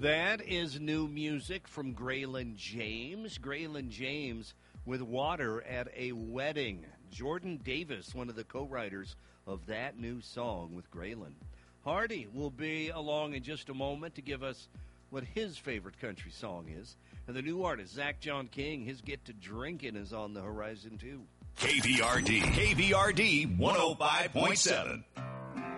That is new music from Graylin James. Graylin James with Water at a Wedding. Jordan Davis, one of the co-writers of that new song with Graylin. Hardy will be along in just a moment to give us what his favorite country song is. And the new artist, Zach John King, his Get to Drinking is on the horizon, too. KVRD 105.7.